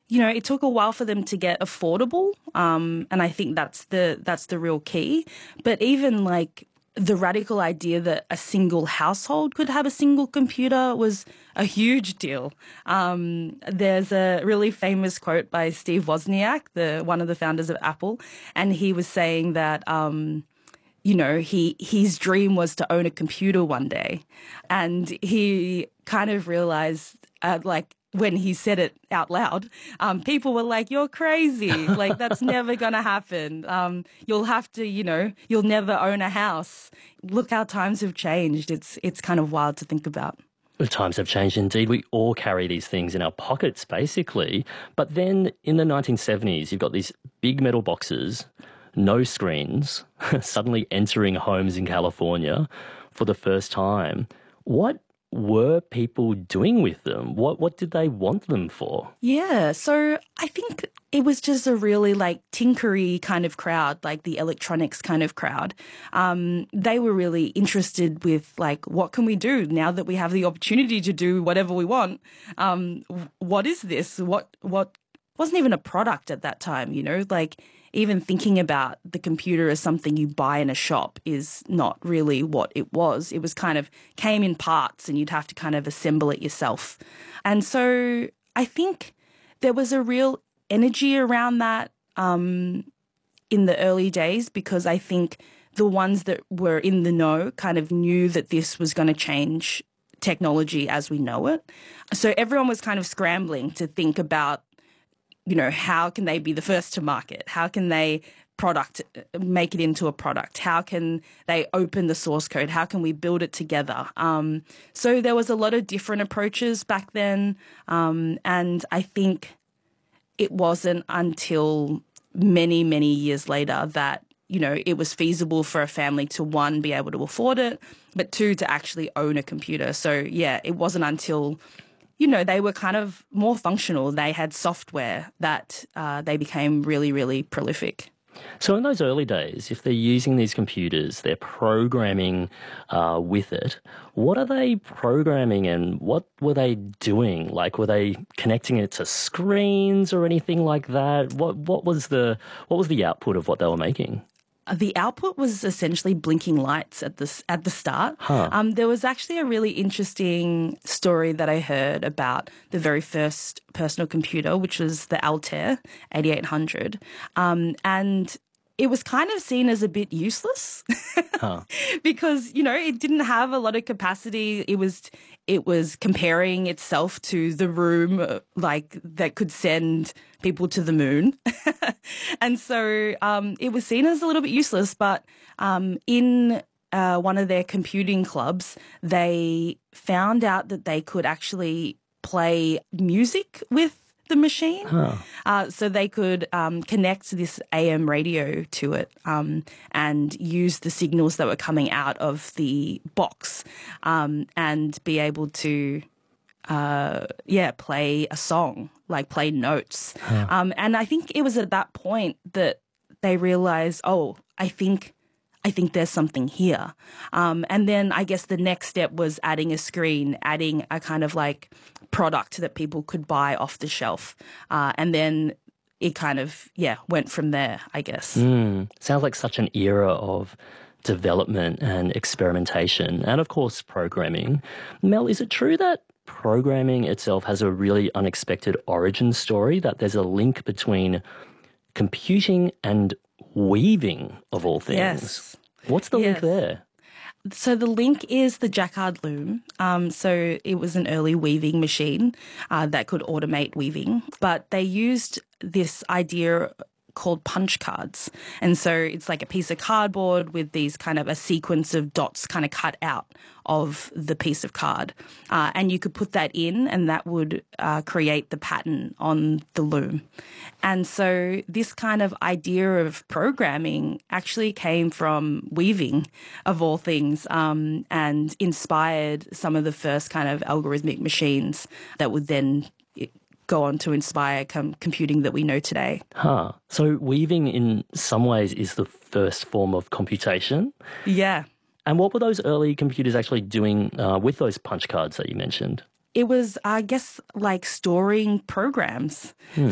it took a while for them to get affordable, and I think that's the real key. But even like the radical idea that a single household could have a single computer was a huge deal. There's a really famous quote by Steve Wozniak, one of the founders of Apple, and he was saying that his dream was to own a computer one day, and he kind of realized when he said it out loud, people were like, "You're crazy. Like, that's never going to happen. You'll have to, you'll never own a house." Look how times have changed. It's kind of wild to think about. The times have changed indeed. We all carry these things in our pockets, basically. But then in the 1970s, you've got these big metal boxes, no screens, suddenly entering homes in California for the first time. What were people doing with them? What did they want them for? Yeah, so I think it was just a really tinkery kind of crowd, like the electronics kind of crowd. They were really interested with what can we do now that we have the opportunity to do whatever we want? What is this? What wasn't even a product at that time, even thinking about the computer as something you buy in a shop is not really what it was. It was kind of came in parts and you'd have to kind of assemble it yourself. And so I think there was a real energy around that in the early days, because I think the ones that were in the know kind of knew that this was going to change technology as we know it. So everyone was kind of scrambling to think about how can they be the first to market? How can they make it into a product? How can they open the source code? How can we build it together? So there was a lot of different approaches back then. And I think it wasn't until many, many years later that, it was feasible for a family to, one, be able to afford it, but two, to actually own a computer. So yeah, it wasn't until they were kind of more functional. They had software that they became really, really prolific. So in those early days, if they're using these computers, they're programming with it, what are they programming and what were they doing? Were they connecting it to screens or anything like that? What was the output of what they were making? The output was essentially blinking lights at the start. Huh. There was actually a really interesting story that I heard about the very first personal computer, which was the Altair 8800. And it was kind of seen as a bit useless because, it didn't have a lot of capacity. It was comparing itself to the room that could send people to the moon. And so it was seen as a little bit useless. But in one of their computing clubs, they found out that they could actually play music with the machine. So they could connect this AM radio to it and use the signals that were coming out of the box and be able to play a song, play notes. And I think it was at that point that they realized, I think there's something here. And then I guess the next step was adding a screen, adding a kind of product that people could buy off the shelf. And then it kind of, went from there, I guess. Sounds like such an era of development and experimentation and, of course, programming. Mel, is it true that programming itself has a really unexpected origin story, that there's a link between computing and weaving, of all things? Yes. What's the link there? So the link is the Jacquard loom. So it was an early weaving machine that could automate weaving, but they used this idea called punch cards. And so it's like a piece of cardboard with these kind of a sequence of dots kind of cut out of the piece of card. And you could put that in and that would create the pattern on the loom. And so this kind of idea of programming actually came from weaving, of all things, and inspired some of the first kind of algorithmic machines that would then go on to inspire computing that we know today. So weaving in some ways is the first form of computation? Yeah. And what were those early computers actually doing with those punch cards that you mentioned? It was, I guess, like storing programs.